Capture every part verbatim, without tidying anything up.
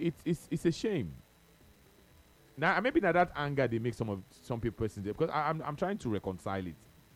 it's it's it's a shame. Now maybe now that anger they make some of some people in there because I, I'm I'm trying to reconcile it.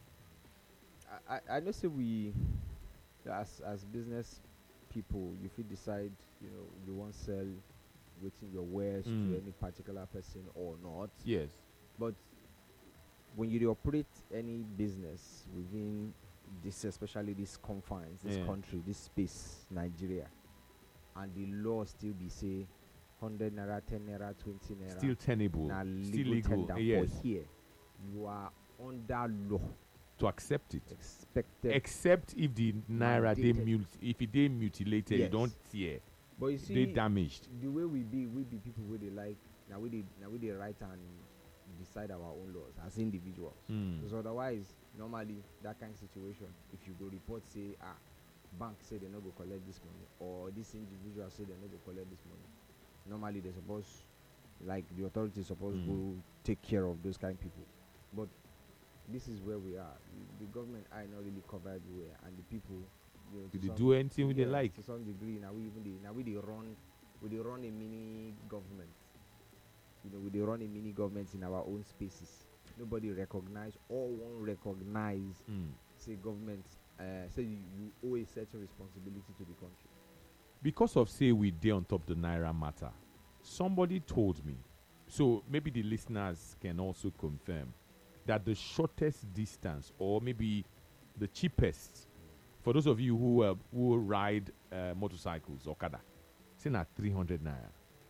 I, I, I know say we as as business people, if you decide, you know, you want to sell within your wares Mm. to any particular person or not. Yes. But when you operate any business within this, especially this confines, this Yeah. country, this space, Nigeria, and the law still be say hundred naira, ten naira, twenty naira, Still tenable. na Still legal legal. tender Yes. for here, you are under law, To accept it. expected. Except if the naira they Mandated. mut- if it they mutilated, you Yes. don't tear. But you They see, damaged. the way we be, we be people where they like, now we they now we they write and decide our own laws as individuals. Mm. Because otherwise, normally that kind of situation, if you go report say, ah, bank say they not go collect this money, or this individual say they not go collect this money, normally they suppose, like the authorities suppose Mm. go take care of those kind of people. But this is where we are. The, the government are not really covered everywhere, and the people, you know, to Did they some- do anything with they yes, like? to some degree. Now we even they, now we they run, we they run a mini government. You know, we they run a mini government in our own spaces. Nobody recognize or won't recognize. Mm. Say government, uh, say you, you owe a certain responsibility to the country. Because of say we day on top the naira matter, somebody told me, so maybe the listeners can also confirm that the shortest distance or maybe the cheapest for those of you who uh, who ride uh, motorcycles or kada, it's in at three hundred naira.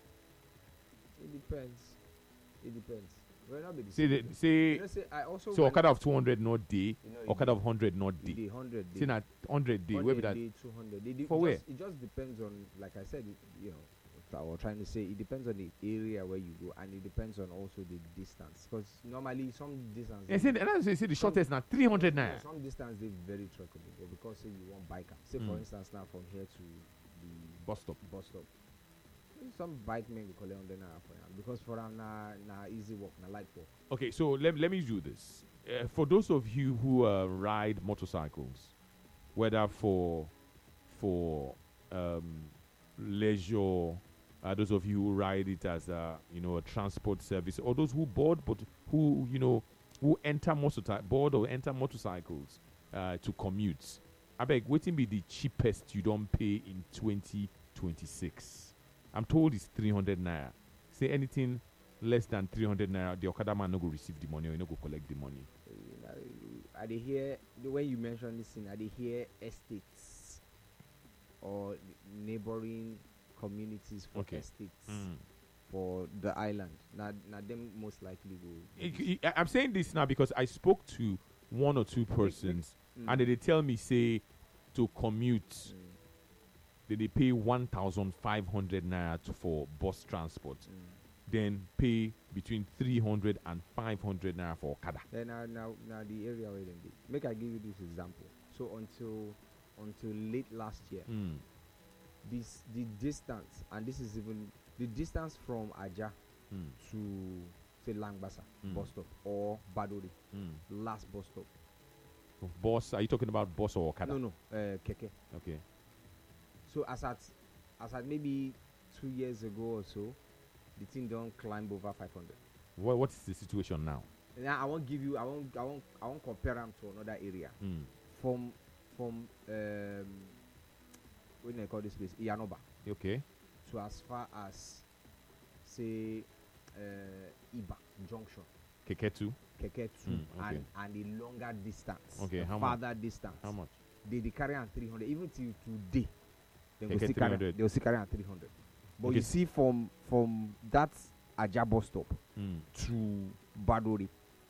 It depends. It depends. Well, not be the Say same. the, say You know, say I also so went- Okada of two hundred not day, you know, it Okada of one hundred not the day. hundred. Say at one hundred day, where be that? two hundred. It, de- For it where? Just, it just depends on, like I said, it, you know, I was trying to say, it depends on the area where you go, and it depends on also the distance. Because normally some distance. Yeah, say, the- and say, say the shortest now three hundred yeah, naira. some distance they very truckable, but because say you want bike, am, say for Mm. instance now from here to the Bus stop. bus stop, some bike men will collect hundred naira for am because for am na na easy walk, na light walk. Okay, so let, let me do this. Uh, for those of you who uh, ride motorcycles, whether for for um, leisure, uh, those of you who ride it as a you know a transport service, or those who board but who you know who enter motorcycle board or enter motorcycles uh, to commute, I beg, waiting be the cheapest you don't pay in twenty twenty-six. I'm told it's three hundred naira. Say anything less than three hundred naira, the Okada man no go receive the money or he no go collect the money. Uh, I dey hear the way you mention this thing. I dey hear estates or neighboring communities for Okay. estates for the island. Now, now them most likely go. I- I- I'm saying this now because I spoke to one or two persons Mm. and they tell me say to commute Mm, they, they pay one thousand five hundred naira to, for bus transport, mm. then pay between three hundred and five hundred naira for Okada. Then now, now, now the area where they dey. Make I give you this example. So until until late last year, Mm. this the distance, and this is even the distance from Aja Mm. to say Langbasa Mm. bus stop or Badori Mm. last bus stop. Boss, are you talking about bus or Okada? No, no, uh, Keke. Okay. So as at as at maybe two years ago or so, the thing don't climb over five hundred. What, what is the situation now? Now I won't give you. I won't. I won't. I won't compare them to another area. Mm. From from um, what do they call this place? Iyanoba. Okay. To as far as say uh, Iba Junction, Keketu. Keke two, Mm, okay. and and a longer distance. Okay, a how much? farther distance. How much? They they carry on three hundred. Even till today, they will Keke still carry. three hundred. They will still carry on three hundred. But Okay. you see, from from that Aja bus stop Mm. to Badori,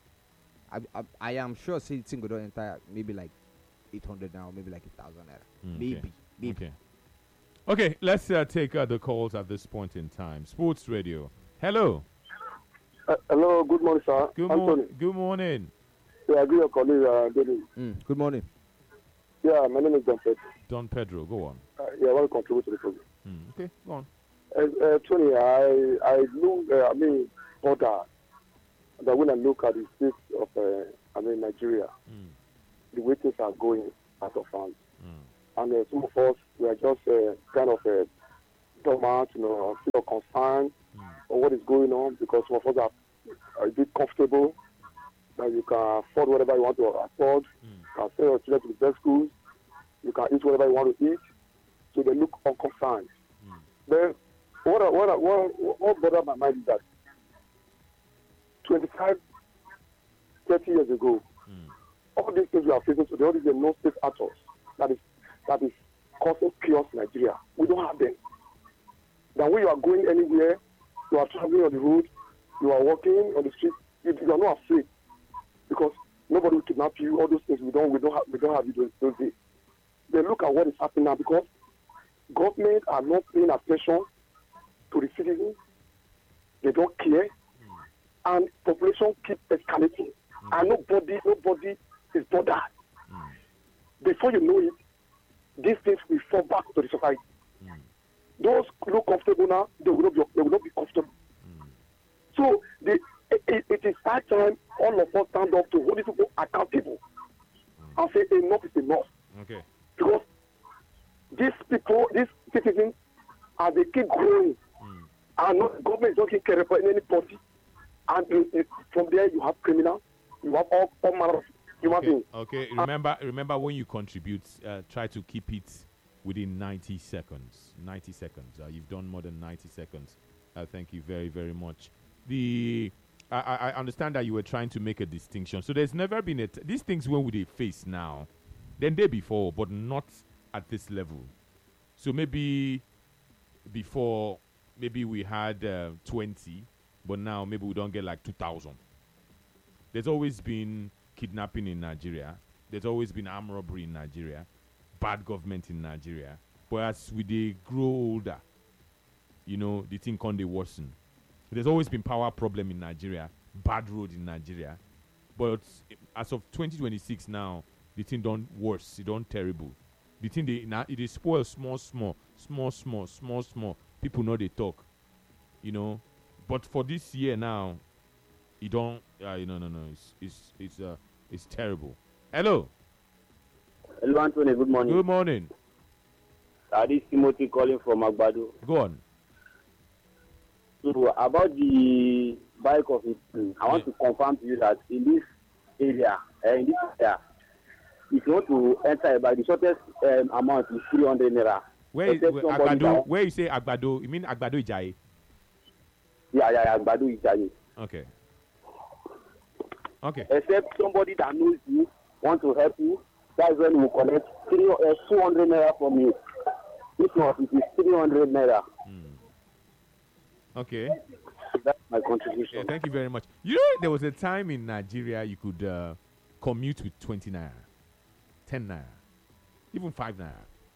I, I I am sure say it's going to enter maybe like eight hundred now, maybe like a thousand naira, Mm, maybe, okay. maybe. Okay. Okay, let's uh, take uh, the calls at this point in time. Sports Radio. Hello. Uh, hello, good morning, sir. Good, Anthony. mor- good morning. Yeah, I agree with your colleague, uh, David. Mm, good morning. Yeah, my name is Don Pet. Don Pedro, go on. Uh, yeah, I want to contribute to the program. Mm, okay, go on. Uh, uh, Tony, I, I look, uh, I mean, order that when I look at the state of, uh, I mean, Nigeria, Mm, the way things are going out of hand. mm, And uh, some of us, we are just uh, kind of uh, stomach, you know, feel concerned Mm. or what is going on because some of us are, are a bit comfortable that you can afford whatever you want to afford, Mm. you can send your children to the best schools, you can eat whatever you want to eat, so they look unconcerned. Mm. Then what I- what I- what what bothered my mind is that twenty-five, thirty years ago, Mm. all these things we are facing today, all these no state actors that is that is causing chaos in Nigeria. We don't have them. Then when you are going anywhere, you are traveling on the road, you are walking on the street, you, you are not afraid because nobody will kidnap you. All those things we don't we don't have we don't have it those, those days. Then look at what is happening now because government are not paying attention to the citizens. They don't care, and population keep escalating, and nobody nobody is bothered. Mm. Before you know it, these things will fall back to the society. Mm. Those who look comfortable now, they will not be, they will not be comfortable. Mm. So the, it, it, it is high time all of us stand up to hold these people accountable and say enough is enough. Okay. Because these people, these citizens, as they keep growing, Mm. and not, the government is not taking care of anybody. And it, it, from there you have criminals, you have all, all manner of human Okay. beings. Okay. Remember, remember when you contribute, uh, try to keep it within ninety seconds. ninety seconds. Uh, you've done more than ninety seconds. Uh, thank you very, very much. The I, I I understand that you were trying to make a distinction. So there's never been a t- these things when we they face now, then they before, but not at this level. So maybe before, maybe we had uh, twenty, but now maybe we don't get like two thousand. There's always been kidnapping in Nigeria. There's always been armed robbery in Nigeria. Bad government in Nigeria. But as we they grow older, you know, the thing can they worsen. There's always been power problem in Nigeria. Bad road in Nigeria. But as of twenty twenty-six now, the thing don't worse. It don't terrible. The thing they now it is spoil small, small, small, small, small, small. People know they talk. You know. But for this year now, it don't. Uh, no, no, no. It's it's it's uh it's terrible. Hello. Hello, Anthony. Good morning. Good morning. Uh, this is Timothy calling from Agbado. Go on. So about the bike of it, I want Yeah. to confirm to you that in this area, uh, in this area, if you want to enter by the shortest um, amount is three hundred naira. Where is Except where, somebody Agbado? that- Where you say Agbado? You mean Agbado Ijayi? Yeah, yeah, yeah, Agbado Ijayi. Okay. Okay. Except somebody that knows you, want to help you, that's when we collect three, uh, two hundred naira from you. This one it is three hundred naira. Okay. That's my contribution. Yeah, thank you very much. You know, there was a time in Nigeria you could uh, commute with twenty naira, ten naira, even five naira.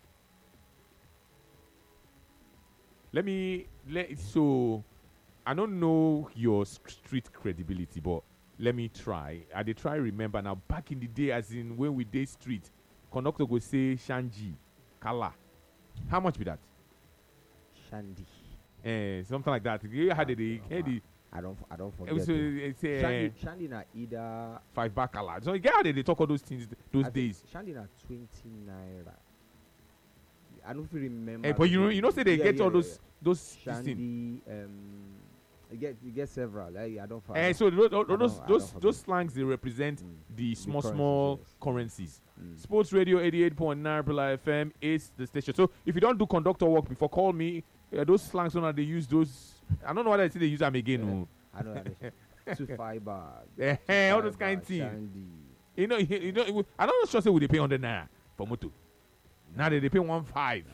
Let me let so I don't know your s- street credibility, but let me try. I did try remember now. Back in the day, as in when we day street, conductor would say Shanji, Kala. How much be that? Shandy. Eh, something like that. You had the the, the I don't I don't it forget. was, uh, it. it's, uh, Shandy, Shandy na either five back Kala. So yeah, they, they talk all those things those I think days. Shandy na twenty naira. I don't feel remember. Eh, but you know, the- you know, say they yeah, get yeah, all yeah, those yeah. those this thing. Shandy. Um, you get you get several. Like, I don't. I Eh, don't- so those those I don't- those, I those, don't those forget. slangs they represent Mm. the The small currencies, small yes. currencies. Mm. Sports Radio eighty-eight point nine Brila F M is the station. So if you don't do conductor work before, call me. Uh, those slangs, when they use those. I don't know why they say they use them again. oh. I know. I know. Two fiber. Eh, two eh, all those fiber, kind of things. Shandy. You know, you, you know. it- I don't know sure say would they pay hundred naira for moto. Now they, they pay one five.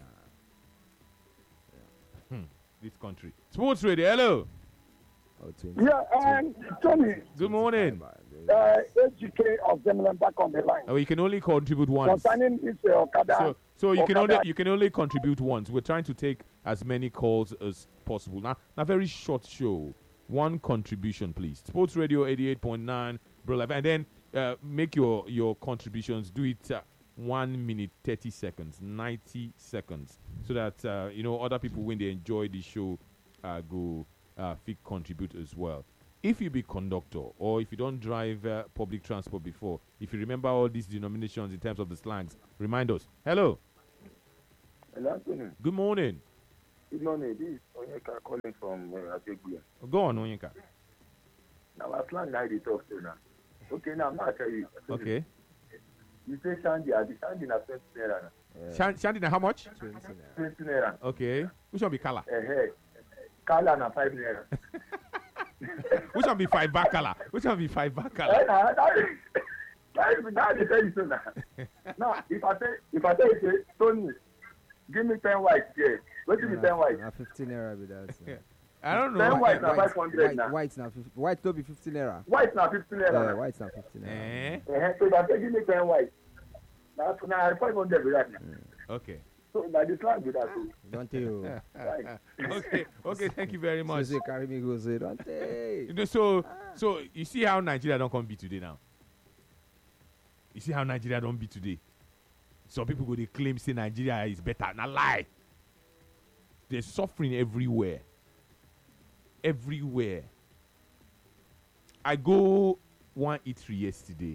Hmm. This country. Sports Radio. Hello. Oh, twenty. Yeah, and Tony, Good morning. uh, H G K of Zemlin back on the line Oh, you can only contribute once. concerning this uh, Okada. So, so you can only Okada. you can only contribute once. We're trying to take as many calls as possible. Now, a very short show. One contribution, please. Sports Radio eighty-eight point nine, Bro Live, and then uh, make your your contributions. Do it uh, one minute thirty seconds, ninety seconds, so that uh, you know other people when they enjoy the show uh, go uh, fit contribute as well. If you be conductor or if you don't drive uh, public transport before, if you remember all these denominations in terms of the slangs, remind us. Hello. Hello, Anthony. Good morning. Good morning. This is Onyeka calling from uh, Ajeguya. Go on, Onyeka. Now, I plan now they talk to now. Okay, now I'm not tell you. Okay. You say Shandy, I be Shandy na twenty naira. Uh, Shan- Shandy, now how much? twenty naira. Twenty naira. Okay. Which one be color? Eh, hey. Kala na five naira. Which one be five back color? Which one be five back Eh, color? nah, that is that is that is tell you so now. Now, if I say if I tell you say Tony, give me ten white here. What give me ten white? Na fifteen naira be that. uh. I don't Ten know. white na White- five hundred white, now. white na fif- white to be fifteen naira. White na fifteen naira. Uh, now. white na fifteen naira. Eh? Eh, so if I say give me ten white, now now five hundred be that now. Okay. So na the slang be that. So, Don't you? right. Okay. Okay. Thank you very So much. say carry me go say don't You you? know, so, so you see how Nigeria don't come be today now. You see how Nigeria don't be today. Some people go they claim say Nigeria is better. Now lie. There's suffering everywhere. Everywhere. I go one eatery yesterday.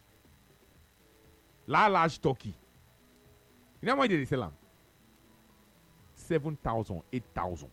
La large turkey. You know why they sell them? Seven thousand, eight thousand.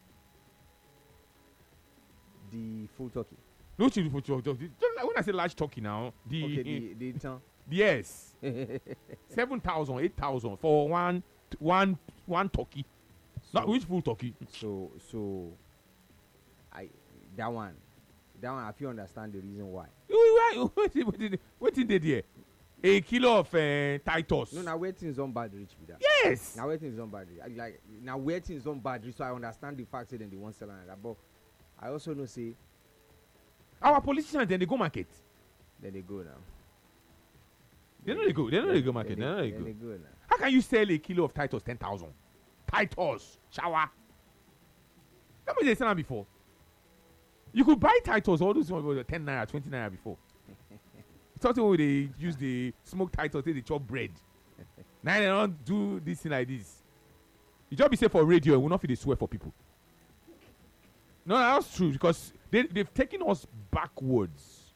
The full turkey. No chili for church. When I say large turkey now, the, Okay, the the town. yes, seven thousand, eight thousand for one, one, one turkey. Not which full turkey? So so I that one that one I feel understand the reason why. What did they there? A kilo of uh, Titus. No, now where things on bad reach with that. Yes. Now where things on bad reach. I like now where things on bad reach, so I understand the fact that then they want sell like that. But I also know say Our politicians then they go market. then they go now. They know they go. They know they go market. They Then know they then go. they go now. How can you sell a kilo of Titus ten thousand? Titus shower. How much they sell them before? You could buy Titus all those ones ten naira, twenty naira before. Something where they use the smoked Titus, they chop bread. Now they don't do this thing like this. You just be safe for radio and will not feel the swear for people. No, that's true because they they've taken us backwards.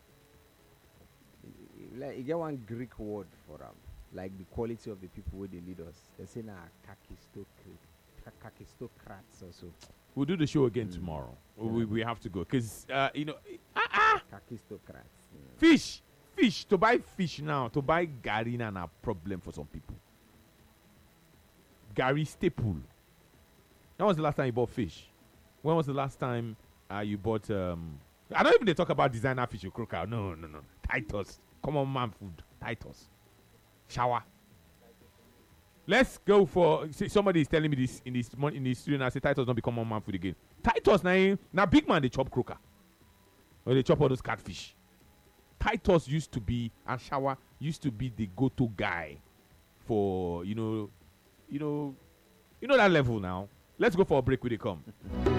Like you get one Greek word for them, like the quality of the people where they lead us. They say na kakistocrat, kakistocrats or so. We'll do the show again Mm. tomorrow. Yeah. We, we have to go because uh, you know ah, ah, Kakistocrats. You know. fish, fish to buy fish now to buy Gary na na problem for some people. Gary staple. When was the last time you bought fish? When was the last time uh, you bought? Um, I don't even they talk about designer fish or croaker. No, no, no. Titus, common man food. Titus, shower. Let's go for. See, somebody is telling me this in this mon- in this studio. And I say Titus don't become common man food again. Titus now, now big man they chop croaker, or they chop all those catfish. Titus used to be and shower used to be the go-to guy for you know, you know, you know that level now. Let's go for a break when they come.